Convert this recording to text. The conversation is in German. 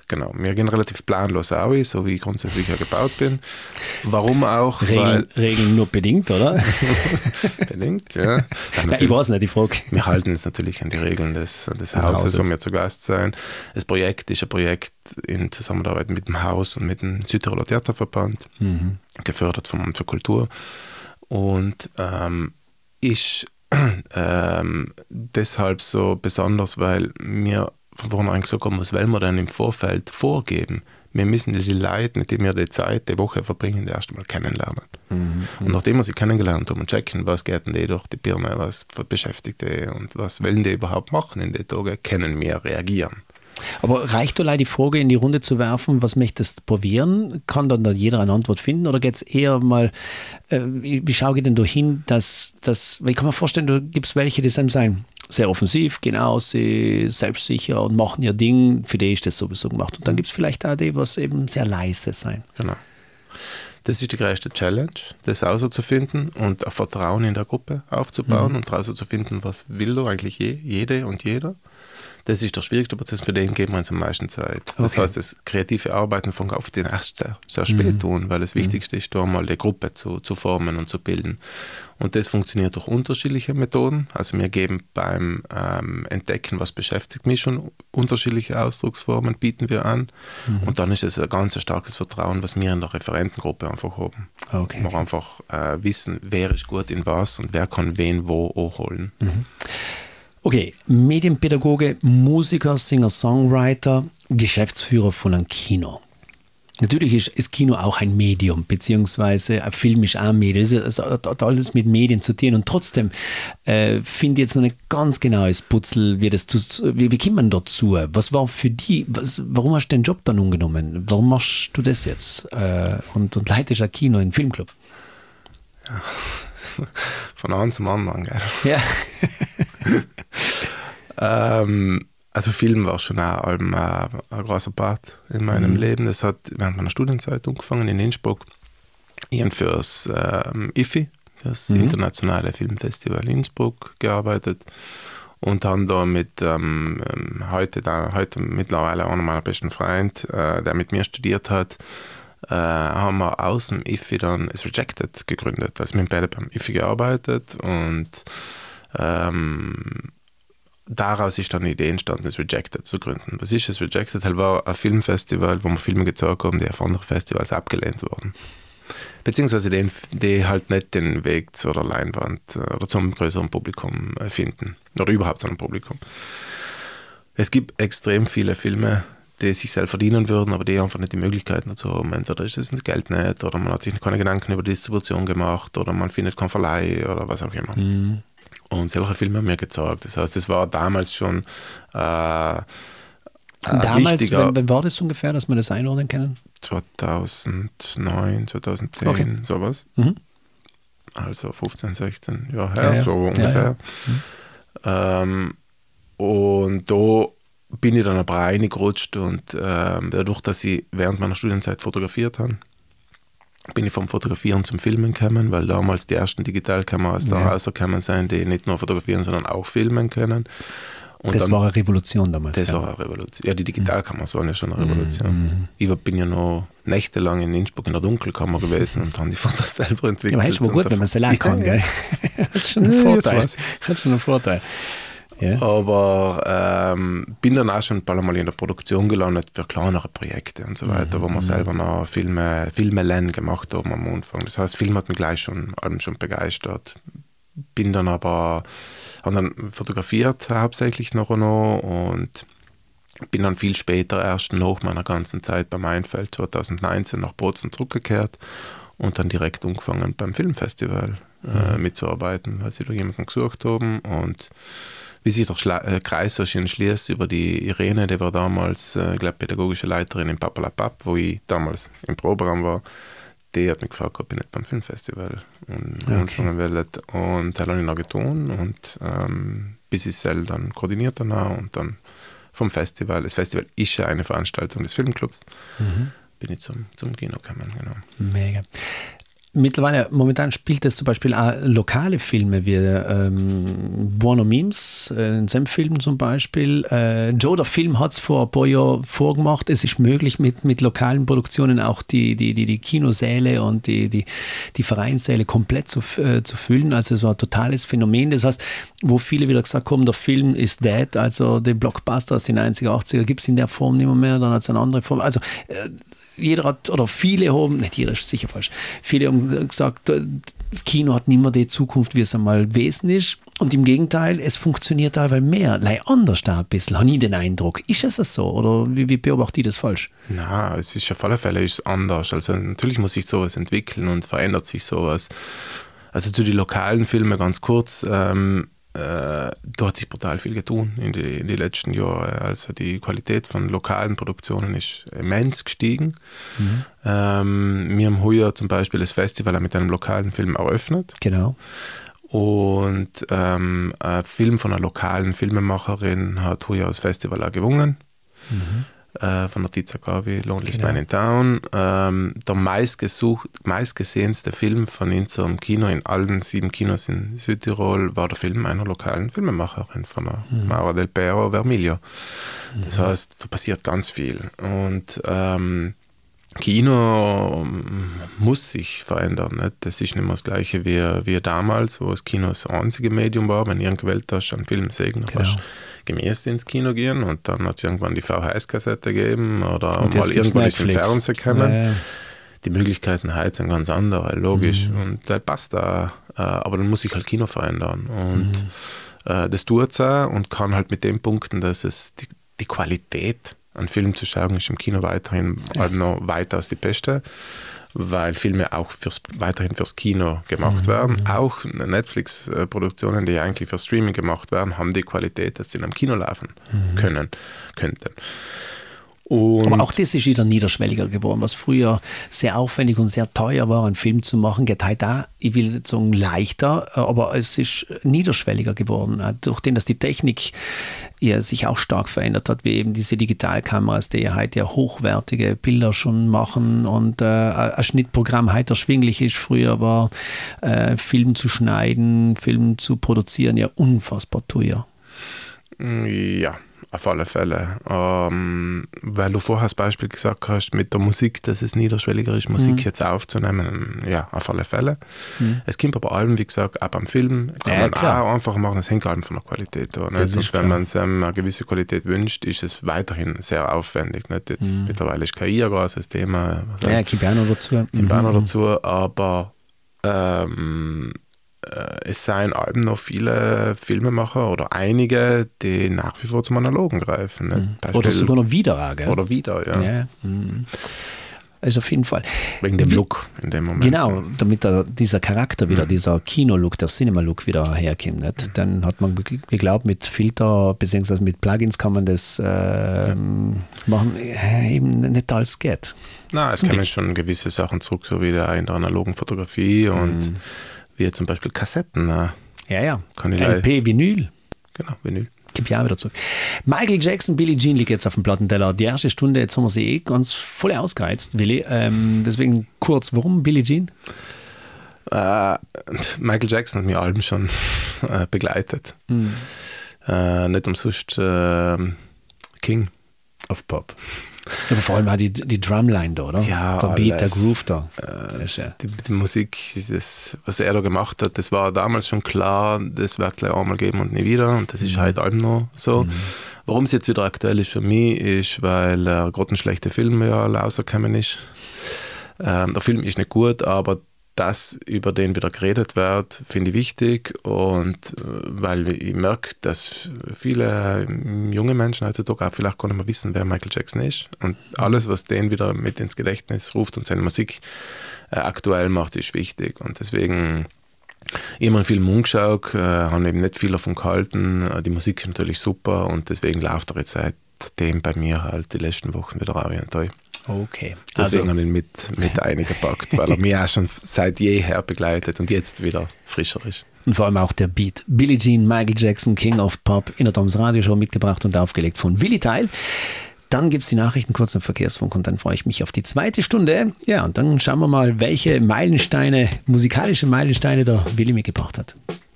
Genau, wir gehen relativ planlos aus, so wie ich grundsätzlich ja gebaut bin. Warum auch? Regeln nur bedingt, oder? Bedingt, ja. Ich weiß nicht, die Frage. Wir halten uns natürlich an die Regeln des Hauses, wo wir zu Gast sein. Das Projekt ist ein Projekt in Zusammenarbeit mit dem Haus und mit dem Südtiroler Theaterverband, gefördert vom Amt für Kultur. Und ist deshalb so besonders, weil wir von vornherein gesagt haben, was wollen wir denn im Vorfeld vorgeben? Wir müssen die Leute, mit denen wir die Zeit, die Woche verbringen, erst einmal kennenlernen. Und nachdem wir sie kennengelernt haben und checken, was geht denn die durch die Birne, was beschäftigt die und was wollen die überhaupt machen in den Tagen, können wir reagieren. Aber reicht allein die Frage in die Runde zu werfen, was möchtest du probieren? Kann dann da jeder eine Antwort finden? Oder geht es eher mal, wie schaue ich denn da hin, dass weil ich kann mir vorstellen, du gibst welche, die sein sehr offensiv, gehen aus, selbstsicher und machen ihr Ding, für die ist das sowieso gemacht. Und dann gibt es vielleicht auch die, was eben sehr leise sein. Genau. Das ist die größte Challenge, das herauszufinden und ein Vertrauen in der Gruppe aufzubauen und herauszufinden, was will da eigentlich jede und jeder. Das ist der schwierigste Prozess, für den geben wir uns am meisten Zeit. Das heißt, das kreative Arbeiten fängt auf den erst sehr, sehr spät tun, weil das Wichtigste ist, da mal die Gruppe zu formen und zu bilden. Und das funktioniert durch unterschiedliche Methoden. Also wir geben beim Entdecken, was beschäftigt mich, schon unterschiedliche Ausdrucksformen bieten wir an. Und dann ist es ein ganz starkes Vertrauen, was wir in der Referentengruppe einfach haben. Okay. Wir einfach wissen, wer ist gut in was und wer kann wen wo auch holen. Okay, Medienpädagoge, Musiker, Singer, Songwriter, Geschäftsführer von einem Kino. Natürlich ist Kino auch ein Medium, beziehungsweise ein Film ist auch ein Medium. Es hat alles mit Medien zu tun. Und trotzdem finde ich jetzt noch nicht ganz genau das Putzel, wie kommt man dazu? Was war für dich, warum hast du den Job dann angenommen? Warum machst du das jetzt? Und leitest ein Kino, einen Filmclub? Ja, von einem zum anderen, gell? Ja. Also Film war schon ein großer Part in meinem Leben. Das hat während meiner Studienzeit angefangen in Innsbruck. Ich habe für das IFI, das Internationale Filmfestival Innsbruck, gearbeitet und habe da mit heute mittlerweile einer meiner besten Freunde, der mit mir studiert hat, haben wir aus dem IFI dann das Rejected gegründet. Also wir haben beide beim IFI gearbeitet und daraus ist dann die Idee entstanden, das Rejected zu gründen. Was ist das Rejected? Das war ein Filmfestival, wo wir Filme gezeigt haben, die auf anderen Festivals abgelehnt wurden. Beziehungsweise die halt nicht den Weg zur Leinwand oder zum größeren Publikum finden. Oder überhaupt zu einem Publikum. Es gibt extrem viele Filme, die sich selbst verdienen würden, aber die einfach nicht die Möglichkeiten dazu haben. Entweder ist das Geld nicht, oder man hat sich keine Gedanken über die Distribution gemacht, oder man findet keinen Verleih, oder was auch immer. Und solche Filme haben wir gezeigt. Das heißt, es war damals schon damals, wann war das ungefähr, dass wir das einordnen können? 2009, 2010, sowas. Also 15, 16 Jahre her, so ungefähr. Und da bin ich dann aber reingerutscht und dadurch, dass ich während meiner Studienzeit fotografiert habe, bin ich vom Fotografieren zum Filmen gekommen, weil damals die ersten Digitalkameras da rausgekommen sind, die nicht nur fotografieren, sondern auch filmen können. Und das war eine Revolution damals. Das war eine Revolution. Ja, die Digitalkameras waren ja schon eine Revolution. Ich bin ja noch nächtelang in Innsbruck in der Dunkelkammer gewesen und habe die Fotos selber entwickelt. Ja, aber ist schon gut, wenn man es lernen kann, gell? Hat schon einen Vorteil. Hat schon einen Vorteil. Ja. Aber bin dann auch schon ein paar Mal in der Produktion gelandet für kleinere Projekte und so weiter, wo wir selber noch Filme lernen gemacht haben am Anfang. Das heißt, Film hat mich gleich schon begeistert. Bin dann aber, habe dann fotografiert hauptsächlich noch und bin dann viel später, erst nach meiner ganzen Zeit beim Einfeld 2019 nach Bozen zurückgekehrt und dann direkt angefangen beim Filmfestival mitzuarbeiten, weil sie da jemanden gesucht haben. Und wie sich der Kreis so schön schließt über die Irene, die war damals, ich glaube, pädagogische Leiterin in Papalapap, wo ich damals im Proberaum war. Die hat mich gefragt, ob ich nicht beim Filmfestival anfangen will. Und das habe ich noch getan. Und bis ich es dann koordiniert habe und dann vom Festival, das Festival ist ja eine Veranstaltung des Filmclubs, bin ich zum Kino gekommen. Genau. Mega. momentan spielt es zum Beispiel auch lokale Filme wie Buono Memes, ein Senf-Film zum Beispiel. Joe, der Film hat es vor ein paar Jahren vorgemacht. Es ist möglich, mit lokalen Produktionen auch die Kinosäle und die Vereinssäle komplett zu füllen. Also es war ein totales Phänomen. Das heißt, wo viele wieder gesagt haben, der Film ist dead, also die Blockbuster aus den 90er, 80er gibt es in der Form nicht mehr, dann hat es eine andere Form. Also jeder hat, oder viele haben, nicht jeder ist sicher falsch, viele haben gesagt, das Kino hat nicht mehr die Zukunft, wie es einmal gewesen ist. Und im Gegenteil, es funktioniert teilweise mehr, anders da ein bisschen, habe ich den Eindruck. Ist es so? Oder wie beobachte ich das falsch? Na, es ist auf alle Fälle anders. Also natürlich muss sich sowas entwickeln und verändert sich sowas. Also zu den lokalen Filmen ganz kurz, da hat sich brutal viel getan in die letzten Jahre. Also die Qualität von lokalen Produktionen ist immens gestiegen. Wir haben heuer zum Beispiel das Festival mit einem lokalen Film eröffnet. Genau. Und ein Film von einer lokalen Filmemacherin hat heuer das Festival auch gewonnen. Von der Tiza Gavi, Loneliest Man in Town. Der meistgesehenste Film von unserem Kino in allen 7 Kinos in Südtirol war der Film einer lokalen Filmemacherin, von der Maura del Pero Vermiglio. Das heißt, da passiert ganz viel. Und Kino muss sich verändern. Nicht? Das ist nicht mehr das Gleiche wie damals, wo das Kino das einzige Medium war. Wenn irgendeine Welt hast, einen Film sehen, dann kannst du gemäß ins Kino gehen und dann hat es irgendwann die VHS-Kassette gegeben oder mal irgendwo im Fernsehen kommen. Ja. Die Möglichkeiten heute sind ganz andere, logisch. Und das passt da. Aber dann muss sich halt Kino verändern. Und das tut es auch und kann halt mit den Punkten, dass es die Qualität an Film zu schauen ist im Kino weiterhin noch weitaus die beste, weil Filme auch weiterhin fürs Kino gemacht werden. Auch Netflix-Produktionen, die eigentlich für Streaming gemacht werden, haben die Qualität, dass sie in einem Kino laufen könnten. Und aber auch das ist wieder niederschwelliger geworden, was früher sehr aufwendig und sehr teuer war, einen Film zu machen, geht heute auch, ich will nicht sagen leichter, aber es ist niederschwelliger geworden, durch den, dass die Technik sich auch stark verändert hat, wie eben diese Digitalkameras, die ja heute ja hochwertige Bilder schon machen und ein Schnittprogramm heute erschwinglich ist. Früher war Film zu schneiden, Film zu produzieren ja unfassbar teuer. Ja, auf alle Fälle. Weil du vorher das Beispiel gesagt hast, mit der Musik, dass es niederschwelliger ist, Musik jetzt aufzunehmen. Ja, auf alle Fälle. Es kommt aber allem, wie gesagt, auch beim Film kann man auch einfacher machen. Es hängt allem von der Qualität an. Und wenn man sich eine gewisse Qualität wünscht, ist es weiterhin sehr aufwendig. Nicht? Jetzt mittlerweile ist KI ein großes Thema. Ja, Kibano dazu. Aber es seien allem noch viele Filmemacher oder einige, die nach wie vor zum Analogen greifen. Oder sogar noch wieder. Gell? Oder wieder, ja. Also auf jeden Fall. Wegen dem Look in dem Moment. Genau, damit dieser Charakter wieder, dieser Kino-Look, der Cinema-Look wieder herkommt. Nicht? Dann hat man geglaubt, mit Filter bzw. mit Plugins kann man das machen, eben nicht alles geht. Na, es kommen schon gewisse Sachen zurück, so wie in der analogen Fotografie und wie zum Beispiel Kassetten. Ja. LP, Vinyl. Genau, Vinyl. Gib ja wieder zurück. Michael Jackson, Billie Jean liegt jetzt auf dem Plattenteller. Die erste Stunde, jetzt haben wir sie ganz voll ausgereizt, Willi. Deswegen kurz, warum Billie Jean? Michael Jackson hat mir Alben schon begleitet. Nicht umsonst King of Pop. Aber vor allem auch die Drumline da, oder? Ja, der Beat, der Groove da. Die Musik, was er da gemacht hat, das war damals schon klar, das wird es gleich einmal geben und nie wieder. Und das ist halt allem noch so. Warum es jetzt wieder aktuell ist für mich, ist, weil gerade ein schlechter Film rausgekommen ist. Der Film ist nicht gut, aber das, über den wieder geredet wird, finde ich wichtig und weil ich merke, dass viele junge Menschen heutzutage auch vielleicht gar nicht mehr wissen, wer Michael Jackson ist und alles, was den wieder mit ins Gedächtnis ruft und seine Musik aktuell macht, ist wichtig und deswegen immer einen Film angeschaut, haben eben nicht viel davon gehalten, die Musik ist natürlich super und deswegen läuft er jetzt seitdem bei mir halt die letzten Wochen wieder auch toll. Okay. Deswegen habe ich ihn mit eingepackt, weil er mich auch schon seit jeher begleitet und jetzt wieder frischer ist. Und vor allem auch der Beat. Billie Jean, Michael Jackson, King of Pop, in der Toms Radio Show mitgebracht und aufgelegt von Willi Teil. Dann gibt es die Nachrichten kurz im Verkehrsfunk und dann freue ich mich auf die zweite Stunde. Ja, und dann schauen wir mal, welche musikalische Meilensteine der Willi mitgebracht hat.